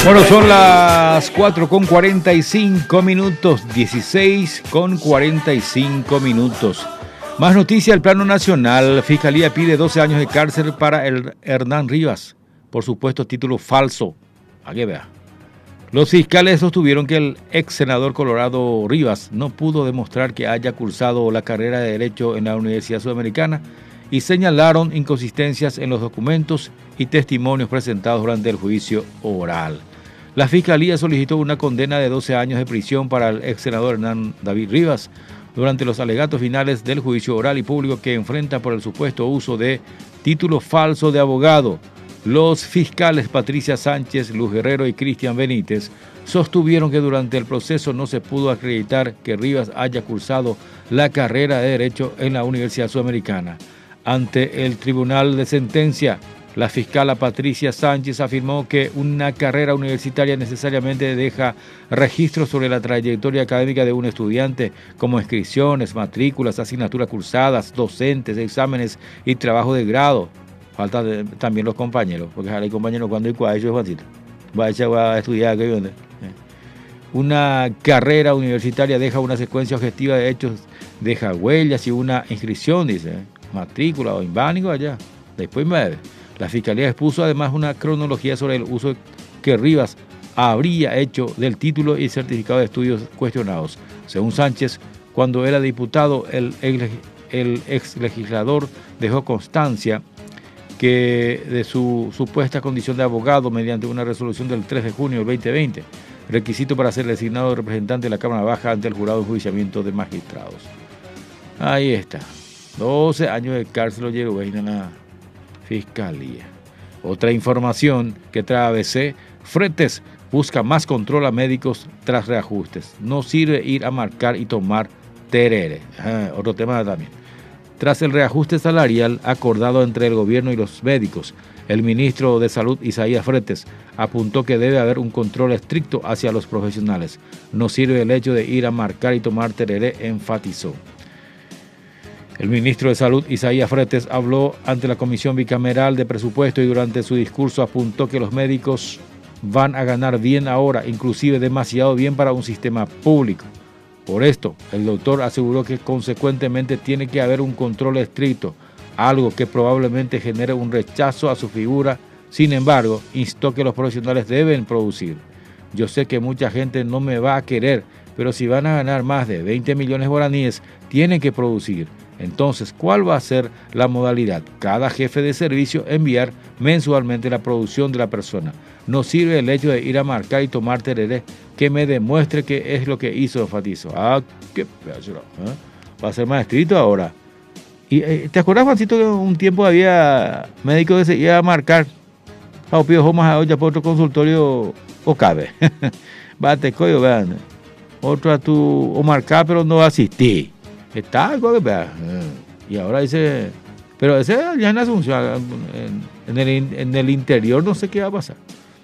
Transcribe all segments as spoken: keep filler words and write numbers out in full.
Bueno, son las cuatro con cuarenta y cinco minutos, dieciséis con cuarenta y cinco minutos. Más noticia, el plano nacional. Fiscalía pide doce años de cárcel para el Hernán Rivas por supuesto título falso. Aquí vea. Los fiscales sostuvieron que el ex senador Colorado Rivas no pudo demostrar que haya cursado la carrera de Derecho en la Universidad Sudamericana y señalaron inconsistencias en los documentos y testimonios presentados durante el juicio oral. La Fiscalía solicitó una condena de doce años de prisión para el ex senador Hernán David Rivas durante los alegatos finales del juicio oral y público que enfrenta por el supuesto uso de título falso de abogado. Los fiscales Patricia Sánchez, Luz Guerrero y Cristian Benítez sostuvieron que durante el proceso no se pudo acreditar que Rivas haya cursado la carrera de Derecho en la Universidad Sudamericana. Ante el Tribunal de Sentencia, la fiscala Patricia Sánchez afirmó que una carrera universitaria necesariamente deja registros sobre la trayectoria académica de un estudiante, como inscripciones, matrículas, asignaturas cursadas, docentes, exámenes y trabajo de grado. Falta de, también los compañeros, porque hay compañeros cuando hay cuadro, Juancito. Va a, echar, va a estudiar, ¿qué viene? Una carrera universitaria deja una secuencia objetiva de hechos, deja huellas y una inscripción, dice, ¿eh? matrícula o invánico allá. Después me La Fiscalía expuso además una cronología sobre el uso que Rivas habría hecho del título y certificado de estudios cuestionados. Según Sánchez, cuando era diputado, el, el, el ex legislador dejó constancia que de su supuesta condición de abogado mediante una resolución del tres de junio del veinte veinte, requisito para ser designado representante de la Cámara Baja ante el jurado de enjuiciamiento de magistrados. Ahí está. doce años de cárcel lo llegó en la Fiscalía. Otra información que trae A B C, Fretes busca más control a médicos tras reajustes. No sirve ir a marcar y tomar terere. Ah, otro tema también. Tras el reajuste salarial acordado entre el gobierno y los médicos, el ministro de Salud, Isaías Fretes, apuntó que debe haber un control estricto hacia los profesionales. No sirve el hecho de ir a marcar y tomar tereré, enfatizó. El ministro de Salud, Isaías Fretes, habló ante la Comisión Bicameral de Presupuesto y durante su discurso apuntó que los médicos van a ganar bien ahora, inclusive demasiado bien para un sistema público. Por esto, el doctor aseguró que consecuentemente tiene que haber un control estricto, algo que probablemente genere un rechazo a su figura. Sin embargo, instó que los profesionales deben producir. Yo sé que mucha gente no me va a querer, pero si van a ganar más de veinte millones guaraníes, tienen que producir. Entonces, ¿cuál va a ser la modalidad? Cada jefe de servicio enviar mensualmente la producción de la persona. No sirve el hecho de ir a marcar y tomar tereré, que me demuestre que es lo que hizo, enfatizo. Ah, qué pedazo, ¿eh? Va a ser más estricto ahora. Y eh, ¿te acuerdas, Juancito, que un tiempo había médicos que se iban a marcar? A Opio más a olla por otro consultorio o cabe. Bate coyo, vean. Otro a tu o marcar, pero no asistí. Está algo que vean. Y ahora dice, pero ese ya en Asunción, en, en, el, en el interior no sé qué va a pasar.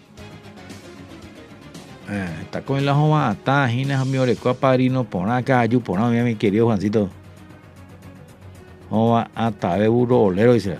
Eh, está con la joma, está, ginas, mi oreco, padrino, por acá, yo, por acá, mi querido Juancito. Joma, hasta de burro olero, dice.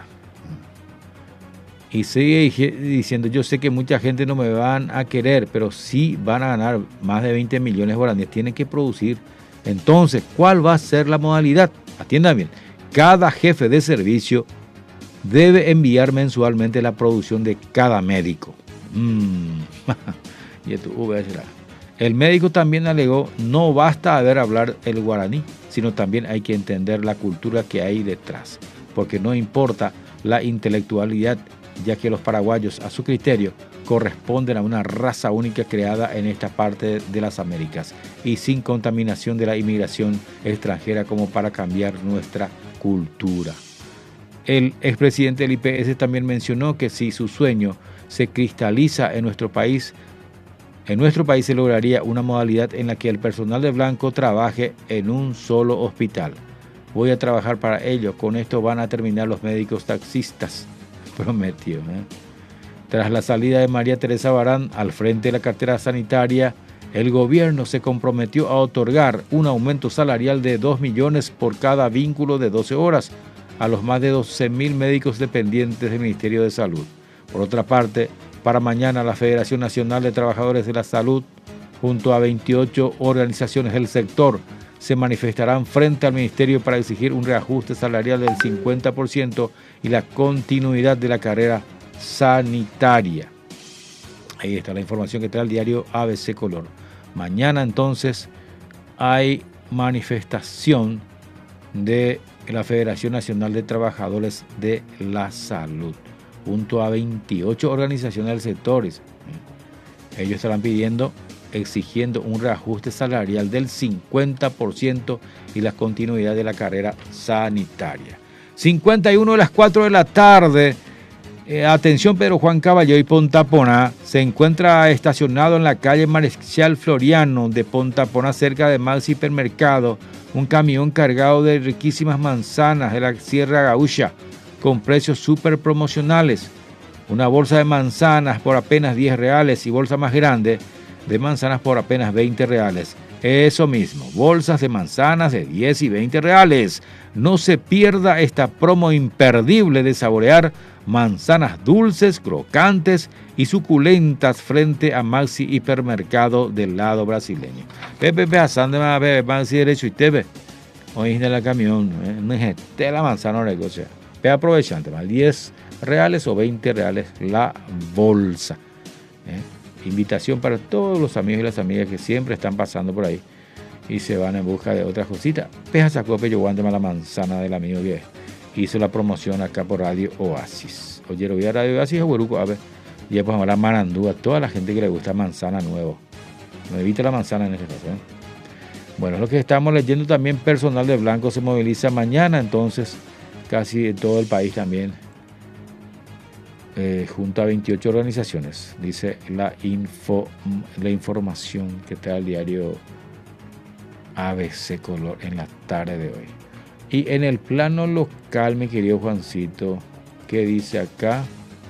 Y sigue diciendo, yo sé que mucha gente no me van a querer, pero sí van a ganar más de veinte millones de guaraníes, tienen que producir. Entonces, ¿cuál va a ser la modalidad? Atiendan bien, cada jefe de servicio debe enviar mensualmente la producción de cada médico. Mm. Y esto, el médico también alegó, no basta haber hablar el guaraní, sino también hay que entender la cultura que hay detrás, porque no importa la intelectualidad, ya que los paraguayos, a su criterio, corresponden a una raza única creada en esta parte de las Américas y sin contaminación de la inmigración extranjera como para cambiar nuestra cultura. El expresidente del I P S también mencionó que si su sueño se cristaliza en nuestro país, en nuestro país se lograría una modalidad en la que el personal de blanco trabaje en un solo hospital. Voy a trabajar para ello, con esto van a terminar los médicos taxistas, prometió, ¿eh? Tras la salida de María Teresa Barán al frente de la cartera sanitaria, el gobierno se comprometió a otorgar un aumento salarial de dos millones por cada vínculo de doce horas a los más de doce mil médicos dependientes del Ministerio de Salud. Por otra parte, Para mañana, la Federación Nacional de Trabajadores de la Salud, junto a veintiocho organizaciones del sector, se manifestarán frente al Ministerio para exigir un reajuste salarial del cincuenta por ciento y la continuidad de la carrera sanitaria. Ahí está la información que trae el diario A B C Color. Mañana entonces hay manifestación de la Federación Nacional de Trabajadores de la Salud, junto a veintiocho organizaciones del sector. Ellos estarán pidiendo, exigiendo un reajuste salarial del cincuenta por ciento y la continuidad de la carrera sanitaria. cincuenta y uno de las cuatro de la tarde. Eh, atención, Pedro Juan Caballero y Pontaponá. Se encuentra estacionado en la calle Marechal Floriano de Pontaponá, cerca de Maxi Hipermercado, un camión cargado de riquísimas manzanas de la Sierra Gaúcha con precios súper promocionales. Una bolsa de manzanas por apenas diez reales y bolsa más grande de manzanas por apenas veinte reales. Eso mismo, bolsas de manzanas de diez y veinte reales. No se pierda esta promo imperdible de saborear manzanas dulces, crocantes y suculentas frente a Maxi Hipermercado del lado brasileño. Pepe, pasando a ver Maxi derecho y teve. Hoy en el camión, no es la manzana negocia. Ve aprovechante, más diez reales o veinte reales la bolsa. ¿Eh? Invitación para todos los amigos y las amigas que siempre están pasando por ahí y se van en busca de otras cositas. Peja sacó yo guante la manzana del amigo que hizo la promoción acá por Radio Oasis. Oye, lo voy a Radio Oasis, Hueruco, a ver. Y después ahora Marandú, a toda la gente que le gusta manzana nuevo. No evite la manzana en este caso, ¿eh? Bueno, es lo que estamos leyendo también. Personal de Blanco se moviliza mañana, entonces, casi en todo el país también. Eh, junto a veintiocho organizaciones, dice la info, la información que trae el diario A B C Color en la tarde de hoy. Y en el plano local, mi querido Juancito, ¿qué dice acá?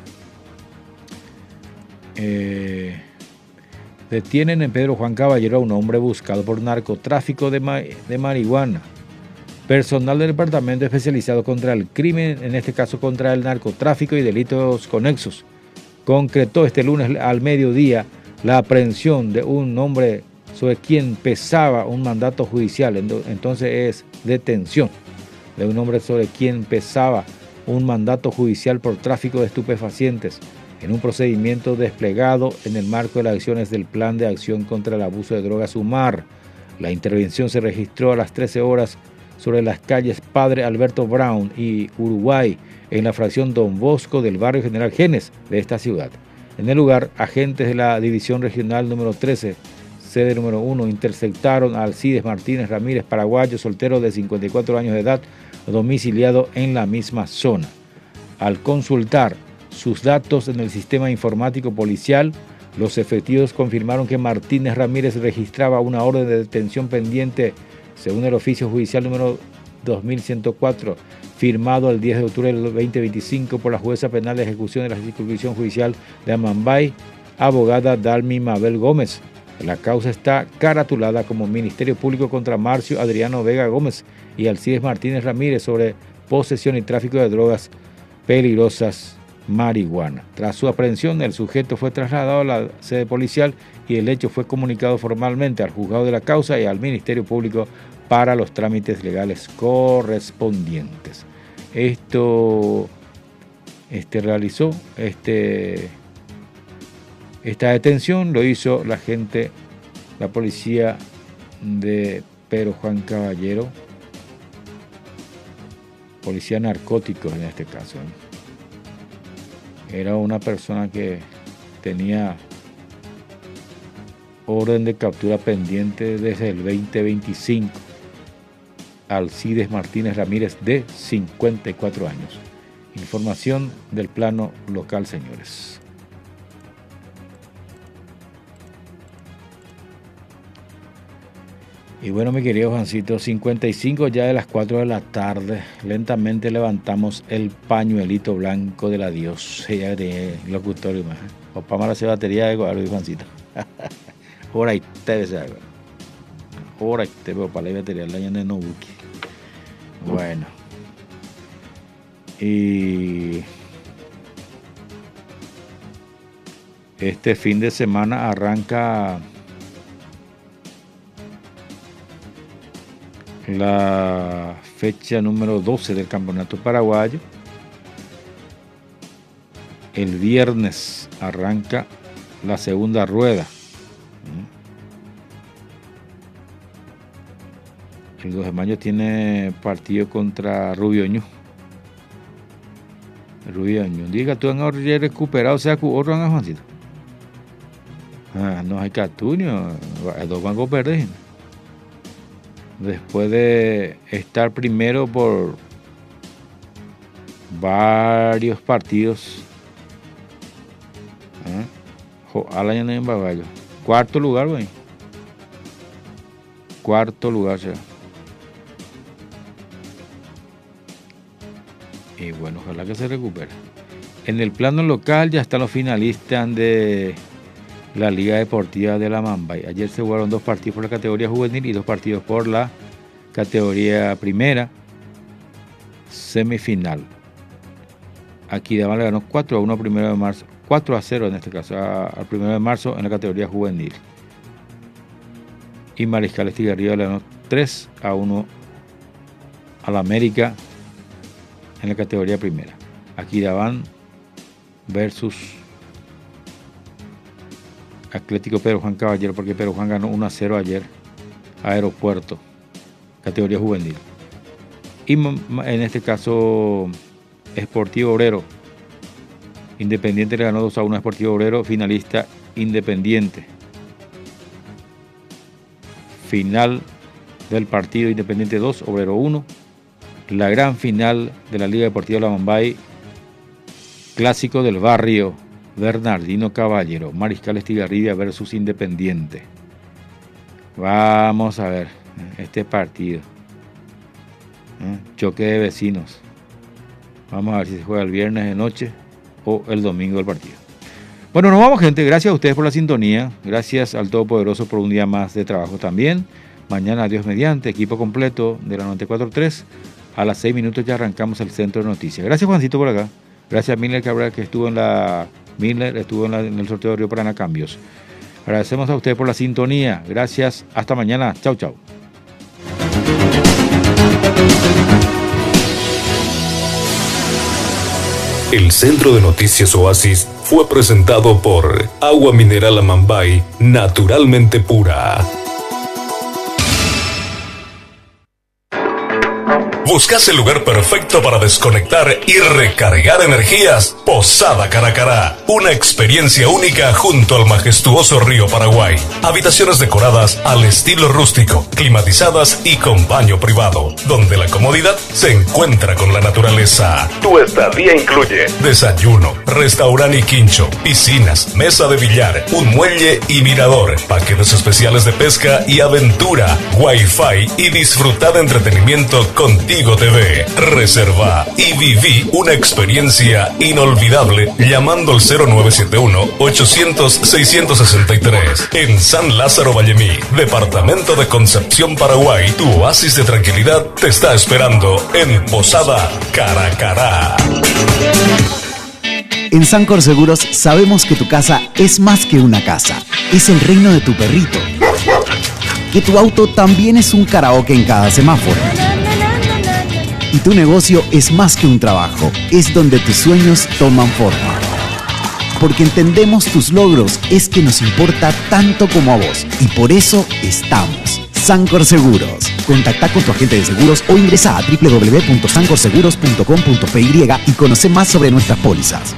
Eh, detienen en Pedro Juan Caballero a un hombre buscado por narcotráfico de, ma de marihuana. Personal del Departamento Especializado contra el Crimen, en este caso contra el narcotráfico y delitos conexos, concretó este lunes al mediodía la aprehensión de un hombre sobre quien pesaba un mandato judicial. Entonces es detención de un hombre sobre quien pesaba un mandato judicial por tráfico de estupefacientes en un procedimiento desplegado en el marco de las acciones del Plan de Acción contra el Abuso de Drogas UMAR. La intervención se registró a las trece horas sobre las calles Padre Alberto Brown y Uruguay, en la fracción Don Bosco del barrio General Genes de esta ciudad. En el lugar, agentes de la División Regional número trece, sede número uno, interceptaron a Alcides Martínez Ramírez, paraguayo, soltero de cincuenta y cuatro años de edad, domiciliado en la misma zona. Al consultar sus datos en el sistema informático policial, los efectivos confirmaron que Martínez Ramírez registraba una orden de detención pendiente según el oficio judicial número dos mil ciento cuatro, firmado el diez de octubre del veinte veinticinco por la jueza penal de ejecución de la circunscripción judicial de Amambay, abogada Dalmi Mabel Gómez. La causa está caratulada como Ministerio Público contra Marcio Adriano Vega Gómez y Alcides Martínez Ramírez sobre posesión y tráfico de drogas peligrosas marihuana. Tras su aprehensión, el sujeto fue trasladado a la sede policial y el hecho fue comunicado formalmente al juzgado de la causa y al Ministerio Público para los trámites legales correspondientes. Esto este, realizó este, esta detención, lo hizo la gente, la policía de Pedro Juan Caballero, policía narcóticos en este caso. Era una persona que tenía orden de captura pendiente desde el veinte veinticinco. Alcides Martínez Ramírez, de cincuenta y cuatro años. Información del plano local, señores. Y bueno, mi querido Juancito, cincuenta y cinco ya de las cuatro de la tarde. Lentamente levantamos el pañuelito blanco del adiós. Ella de locutorio más. Opa, mala se batería de Guadalupe, Juancito. Ahora y te ves algo. Ahora y te veo para la batería la de no buque. Bueno. Y este fin de semana arranca la fecha número doce del Campeonato Paraguayo. El viernes arranca la segunda rueda. El dos de mayo tiene partido contra Rubio Ñu. Rubio Ñu. Diga, tú han recuperado, o sea, otro han Juancito. Ah, no hay Catunio, dos bancos perder. Después de estar primero por varios partidos. Ojalá ya no hay en Bagallo. Cuarto lugar, güey. Cuarto lugar ya. Y bueno, ojalá que se recupere. En el plano local ya están los finalistas de la Liga Deportiva de la Mambay. Ayer se jugaron dos partidos por la categoría juvenil y dos partidos por la categoría primera semifinal. Aquidabán le ganó cuatro a uno primero de marzo. cuatro a cero en este caso, al primero de marzo en la categoría juvenil. Y Mariscal Estigarribia le ganó tres a uno a la América en la categoría primera. Aquidabán versus Atlético Pedro Juan Caballero, porque Pedro Juan ganó uno a cero ayer a Aeropuerto, categoría juvenil. Y en este caso, Sportivo Obrero Independiente le ganó dos a uno a Sportivo Obrero, finalista Independiente. Final del partido, Independiente dos, Obrero uno. La gran final de la Liga Deportiva de la Mambay, clásico del barrio, Bernardino Caballero, Mariscal Estigarribia versus Independiente. Vamos a ver este partido. ¿Eh? Choque de vecinos. Vamos a ver si se juega el viernes de noche o el domingo del partido. Bueno, nos vamos, gente. Gracias a ustedes por la sintonía. Gracias al Todopoderoso por un día más de trabajo también. Mañana, Dios mediante, equipo completo de la noventa y cuatro punto tres. A las seis minutos ya arrancamos el centro de noticias. Gracias, Juancito, por acá. Gracias a Miller Cabral, que estuvo en la Miller, estuvo en, la, en el sorteo de Río Paraná Cambios. Agradecemos a ustedes por la sintonía. Gracias. Hasta mañana. Chau, chau. El Centro de Noticias Oasis fue presentado por Agua Mineral Amambay, naturalmente pura. ¿Buscas el lugar perfecto para desconectar y recargar energías? Posada Caracará, una experiencia única junto al majestuoso río Paraguay. Habitaciones decoradas al estilo rústico, climatizadas y con baño privado, donde la comodidad se encuentra con la naturaleza. Tu estadía incluye desayuno, restaurante y quincho, piscinas, mesa de billar, un muelle y mirador, paquetes especiales de pesca y aventura, wifi y disfruta de entretenimiento contigo T V. Reserva y viví una experiencia inolvidable llamando al cero nueve siete uno, ochocientos, seiscientos sesenta y tres. En San Lázaro Vallemí, departamento de Concepción, Paraguay, tu oasis de tranquilidad te está esperando en Posada Caracará. En Sancor Seguros sabemos que tu casa es más que una casa, es el reino de tu perrito. Que tu auto también es un karaoke en cada semáforo. Y tu negocio es más que un trabajo, es donde tus sueños toman forma. Porque entendemos tus logros, es que nos importa tanto como a vos. Y por eso estamos. Sancor Seguros. Contacta con tu agente de seguros o ingresa a doble u doble u doble u punto sancor seguros punto com punto p y y conoce más sobre nuestras pólizas.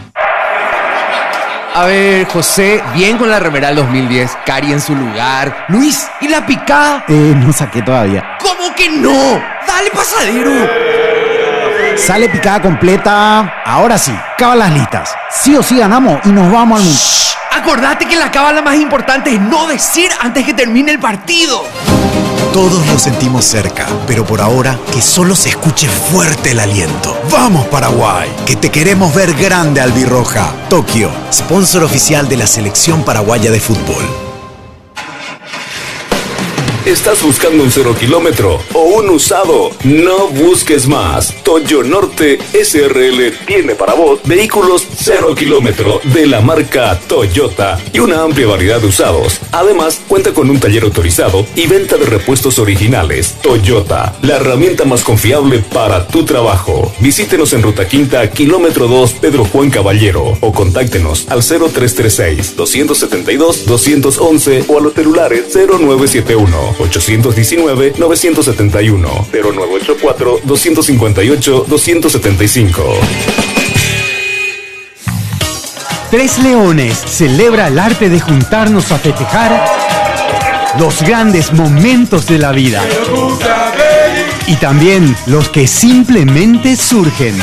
A ver, José, bien con la remera del dos mil diez, Cari en su lugar. Luis, ¿y la picada? Eh, no saqué todavía. ¿Cómo que no? Dale, pasadero. Sale picada completa. Ahora sí, cábalas listas. Sí o sí ganamos y nos vamos al mundo. Shh, acordate que la cábala más importante es no decir antes que termine el partido. Todos lo sentimos cerca, pero por ahora que solo se escuche fuerte el aliento. ¡Vamos, Paraguay! Que te queremos ver grande, albirroja. Tokio, sponsor oficial de la selección paraguaya de fútbol. ¿Estás buscando un cero kilómetro o un usado? No busques más. Toyo Norte S R L tiene para vos vehículos cero kilómetro de la marca Toyota y una amplia variedad de usados. Además, cuenta con un taller autorizado y venta de repuestos originales. Toyota, la herramienta más confiable para tu trabajo. Visítenos en Ruta Quinta, kilómetro dos, Pedro Juan Caballero, o contáctenos al cero tres tres seis, dos siete dos, dos uno uno o a los celulares cero nueve siete uno, ocho uno nueve, nueve siete uno, cero nueve ocho cuatro, dos cinco ocho, dos siete cinco. Tres Leones celebra el arte de juntarnos a festejar los grandes momentos de la vida y también los que simplemente surgen.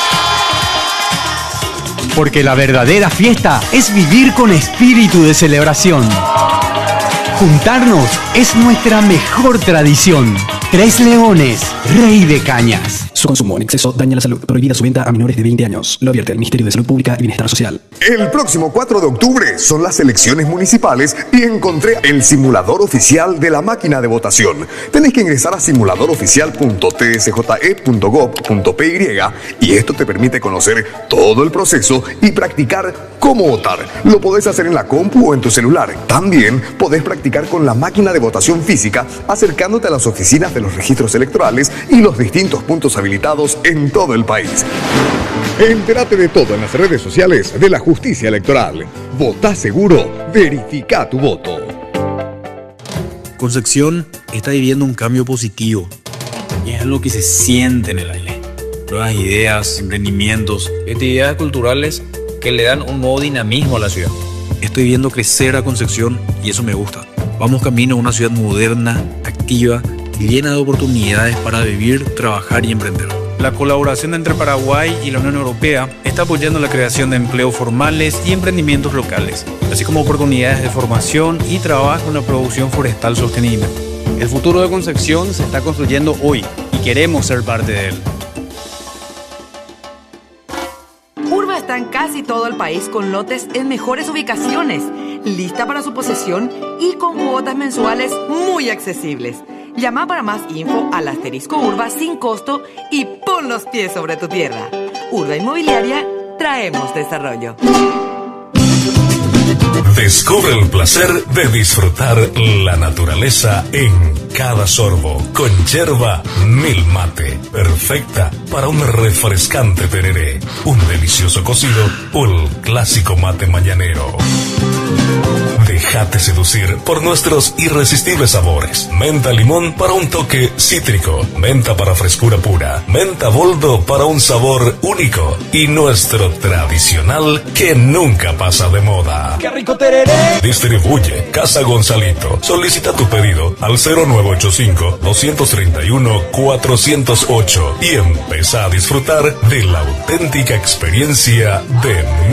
Porque la verdadera fiesta es vivir con espíritu de celebración. Juntarnos es nuestra mejor tradición. Tres Leones, Rey de Cañas. Su consumo en exceso daña la salud. Prohibida su venta a menores de veinte años. Lo advierte el Ministerio de Salud Pública y Bienestar Social. El próximo cuatro de octubre son las elecciones municipales y encontré el simulador oficial de la máquina de votación. Tenés que ingresar a simulador oficial punto t s j e punto gov punto p y y esto te permite conocer todo el proceso y practicar cómo votar. Lo podés hacer en la compu o en tu celular. También podés practicar con la máquina de votación física acercándote a las oficinas de los registros electorales y los distintos puntos habilitados en todo el país. Entérate de todo en las redes sociales de la Justicia Electoral. Votá seguro, verifica tu voto. Concepción está viviendo un cambio positivo y es algo que se siente en el aire. Nuevas ideas, emprendimientos, actividades culturales que le dan un nuevo dinamismo a la ciudad. Estoy viendo crecer a Concepción y eso me gusta. Vamos camino a una ciudad moderna, activa y llena de oportunidades para vivir, trabajar y emprender. La colaboración entre Paraguay y la Unión Europea está apoyando la creación de empleos formales y emprendimientos locales, así como oportunidades de formación y trabajo en la producción forestal sostenible. El futuro de Concepción se está construyendo hoy y queremos ser parte de él. Urba está en casi todo el país con lotes en mejores ubicaciones, lista para su posesión y con cuotas mensuales muy accesibles. Llama para más info al asterisco Urba sin costo y pon los pies sobre tu tierra. Urba Inmobiliaria, traemos desarrollo. Descubre el placer de disfrutar la naturaleza en cada sorbo con yerba Mil Mate, perfecta para un refrescante tereré, un delicioso cocido o el clásico mate mañanero. Déjate seducir por nuestros irresistibles sabores. Menta limón para un toque cítrico, menta para frescura pura, menta boldo para un sabor único y nuestro tradicional que nunca pasa de moda. ¡Qué rico tereré! Distribuye Casa Gonzalito. Solicita tu pedido al cero nueve ocho cinco, dos tres uno, cuatro cero ocho y empieza a disfrutar de la auténtica experiencia de